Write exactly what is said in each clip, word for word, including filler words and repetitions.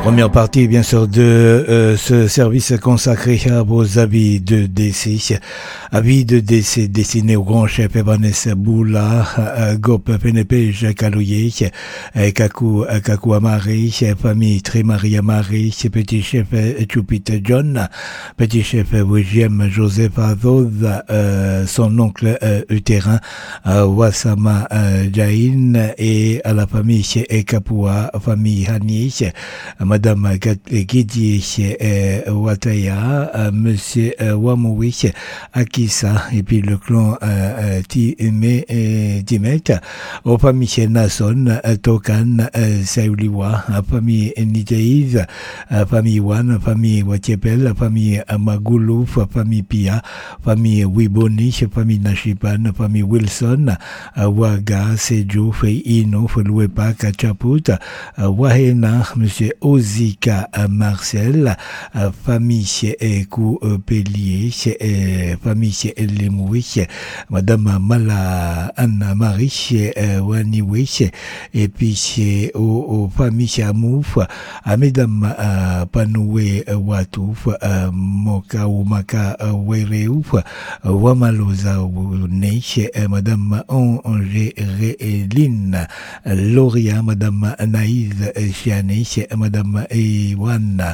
Première partie, bien sûr, de euh, ce service consacré à vos avis de décès. Avis de décès destinés au grand chef Ebanes Boula, Gop Penepej Kalouye, Kakou Kakou Amari, famille Trémarie Amari, petit chef Chupit John, petit chef William Joseph Azoz, euh, son oncle euh, utérin Wassama euh, Jain, et à la famille Kapua, famille Hani, Madame Gidi euh, Wataya, euh, Monsieur euh, Wamoui, Akissa, et puis le clan euh, Timé et Timet, aux familles Nason, Tokan, Saouliwa, famille Niteiz, famille Wan, famille Watiepel, famille Magoulouf, famille Pia, famille Wiboni, famille Nashipan, famille Wilson, Waga, Sejouf, Ino, Louepa, Kachaput, Wahena, Monsieur Ozika Marcel, famille Koupelier, famille Lemoui, Madame Mala Anna-Marie Waniwi, et puis aux familles Amouf, à Mesdames Panoué Watouf, Moka ou Maka Wereouf, Wamaloza Wune, Madame Angéline Loria, Madame Naïs Chiane, Madame Ewan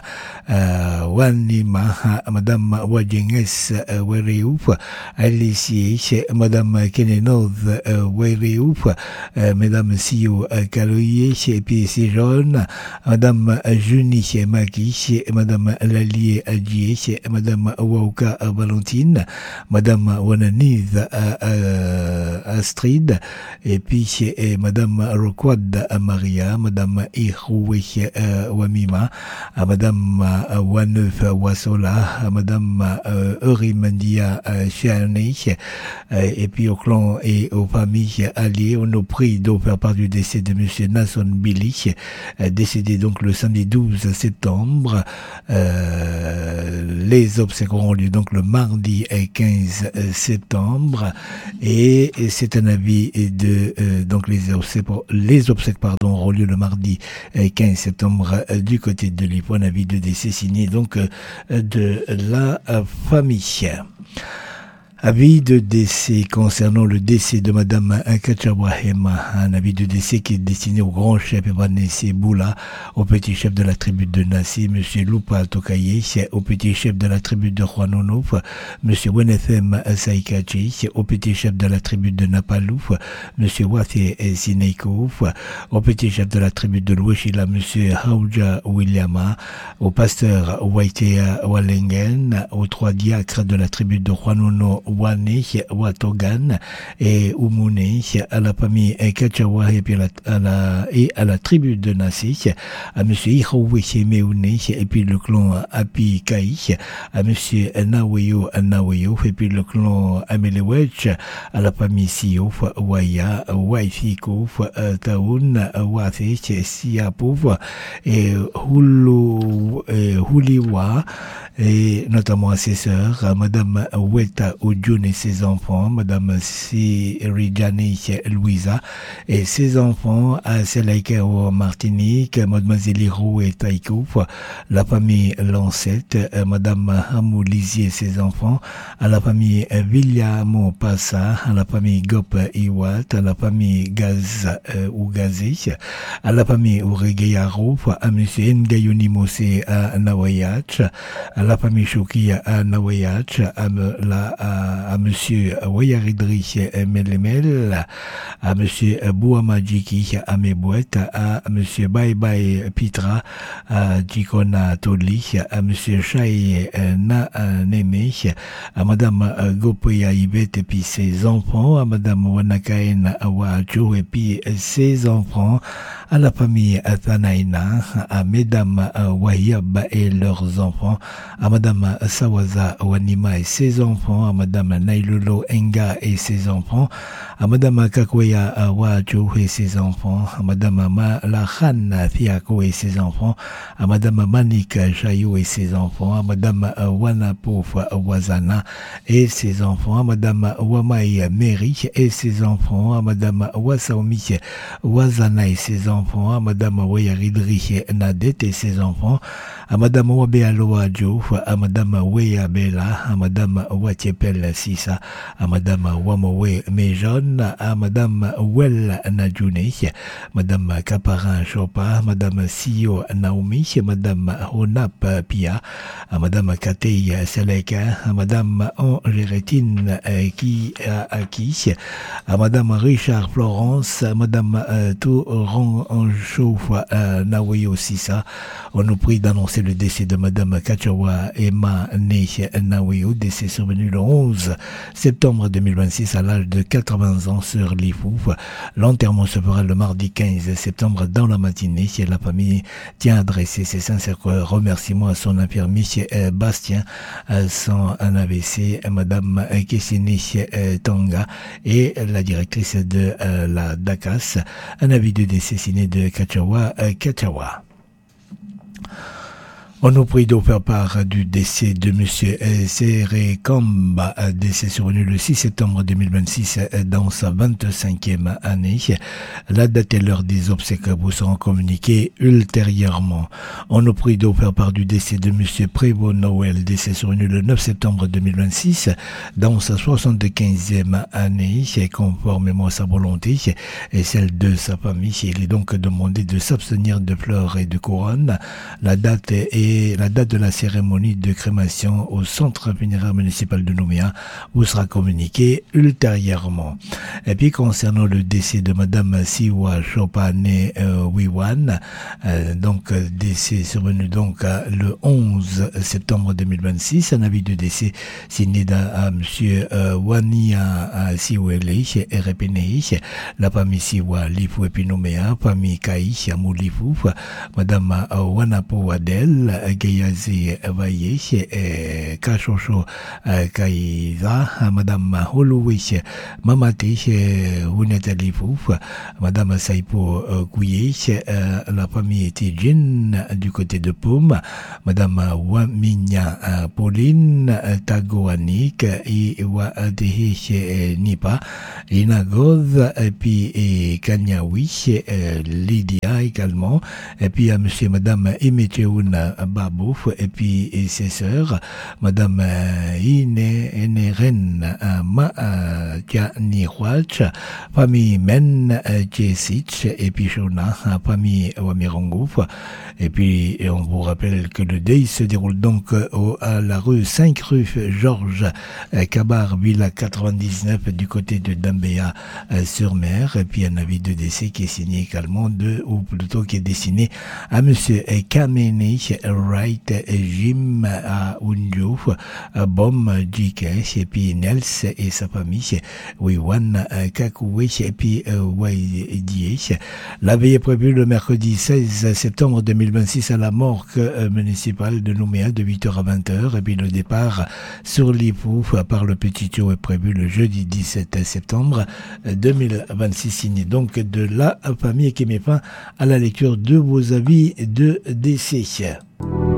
Wanima, Madame Wajenges Wereouf, Alicie, Madame Kenenoz Wereouf, Madame Sio Kaloye, et puis Sijon, Madame Juni Maki, Madame Lalie Adjie, Madame Wauka Valentine, Madame Wananiz Astrid, et puis Madame Roquad Maria, Madame Iroué Wamima, Madame Waneuf Wasola, Madame Eurimandia Chiane, et puis au clan et aux familles alliées, on nous prie de faire part du décès de Monsieur Nason Billy, décédé donc le samedi douze septembre. Euh, les obsèques auront lieu donc le mardi quinze septembre, et, et c'est un avis de euh, donc les obsèques, les obsèques pardon auront lieu le mardi quinze septembre euh, du côté de l'I P O, un avis de décès signé donc euh, de la euh, famille. Avis de décès concernant le décès de Madame Kachawahema, un avis de décès qui est destiné au grand chef Ebanes Boula, au petit chef de la tribu de Nassi, Monsieur Lupa Tokaye, au petit chef de la tribu de Juanonouf, Monsieur Wenethem Saikachi, au petit chef de la tribu de Napalouf, Monsieur Wathé Sineikouf, au petit chef de la tribu de Louechila, Monsieur Hauja Williama, au pasteur Waitea Walengen, aux trois diacres de la tribu de Juanono Wane, Watogan et Umune, à la famille Kachawa et, puis à, la, à la, et à la tribu de Nassi, à M. Ihowe Meune, et puis le clan Api Kai, à M. Naweyo Naweyo, et puis le clan Amelewech, à la famille Sio, Waya, Waifiko, Taoun, Wathi, Siapouf, et Hulu, Huliwa, et notamment à ses sœurs, à Madame Weta Ojun et ses enfants, Madame Sirijani Louisa et ses enfants, à Selaika au Martinique, Mademoiselle Hiro et Taïkouf, la famille Lancette, Madame Hamoulisi et ses enfants, à la famille Villamo Passa, à la famille Gop Iwat, à la famille Gaz euh, ou Gazé, à la famille Uregeyaro, à Monsieur Ngayoni Mose à Nawayach, à la famille Chouki à Nawayach, à, la, à, à Monsieur Wayaridri Melemel, à Monsieur Bouamadjiki à Mebouet, à Monsieur Bye Bye Pitra à Djikona Todli, à Monsieur Chai Na Neme, à Madame Gopoya Ibet et puis ses enfants, à Madame Wanakaen Awajo et puis ses enfants, à la famille Athanaïna, à Mesdames Wahiyab et leurs enfants, à Madame Sawaza Wanima et ses enfants, à Madame Nailolo Enga et ses enfants, à Madame Kakwaya Wajo et ses enfants, à Madame Malakhan Thiako et ses enfants, à Madame Manik Chayo et ses enfants, à Madame Wanapof Wazana et ses enfants, à Madame Wamai Meri et ses enfants, à Madame Wasaomi Wazana et ses enfants, enfants, à Madame Weyaridri Nadet et ses enfants, à Madame Wabealoa Joe, à Madame Weya Bella, à Madame Watiepel Sissa, à Madame Wamowe Mejon, à Madame Well Najune, Madame Caparin Chopa, Madame Sio Naomi, Madame Honap Pia, à Madame Katei Seleka, à Madame Angéretine qui a acquis, à Madame Richard Florence, à Madame euh, Touran Anchouf euh, Nawayo Sissa. On nous prie d'annoncer le décès de Madame Kachawa Emma Ney Nawayo, décès survenu le onze septembre deux mille vingt-six à l'âge de quatre-vingts ans sur l'Ifouf. L'enterrement se fera le mardi quinze septembre dans la matinée. La famille tient à adresser ses sincères remerciements à son infirmier Bastien, son A V C, Madame Kessini Tanga et la directrice de la D A C A S. Un avis de décès signé de Kachawa Kachawa. On nous prie de faire part du décès de Monsieur Seré Kamba, décès survenu le six septembre deux mille vingt-six dans sa vingt-cinquième année. La date et l'heure des obsèques vous seront communiquées ultérieurement. On nous prie de faire part du décès de Monsieur Prévost Noël, décès survenu le neuf septembre deux mille vingt-six dans sa soixante-quinzième année, conformément à sa volonté et celle de sa famille. Il est donc demandé de s'abstenir de fleurs et de couronnes. La date est la date de la cérémonie de crémation au centre funéraire municipal de Nouméa vous sera communiquée ultérieurement. Et puis concernant le décès de Madame Siwa Chopane euh, Wiwan, euh, donc décès survenu donc euh, le onze septembre deux mille vingt-six, un avis de décès signé à Monsieur euh, Wania Siwele et Repene, la famille Siwa Lifou et puis Nouméa, famille Kai Amou Lifou, Madame euh, Wanapo Wadel Gayazi Vaye, Kachocho Kaiza, Madame Holoué, Mamate, Hunetalifu, Madame Saipo Kouye, la famille Tijin du côté de Poum, Madame Waminya Pauline, Tagoanik, Iwadehe Nipa, Inagoz, et puis Kanyawi, Lydia également, et puis à Monsieur et Madame Emeteouna Babouf, et puis et ses sœurs, Madame Ine Eneren Ma Tianihwach, famille Men Jesich, et puis Shona, famille Wamirongouf. Et puis et on vous rappelle que le deuil se déroule donc au, à la rue cinq rue Georges Cabar, Villa quatre-vingt-dix-neuf du côté de Dambéa sur mer. Et puis un avis de décès qui est signé également de, ou plutôt qui est destiné à Monsieur Kamene Wright Jim à Unjo, Bom J K, et puis Nels et sa famille, Wiwan Kakoué, et puis Waidie. La veille est prévue le mercredi seize septembre deux mille vingt-six à la morgue municipale de Nouméa de huit heures à vingt heures, et puis le départ sur l'Ipouf par le Petit Thio est prévu le jeudi dix-sept septembre deux mille vingt-six, signé donc de la famille qui met fin à la lecture de vos avis de décès.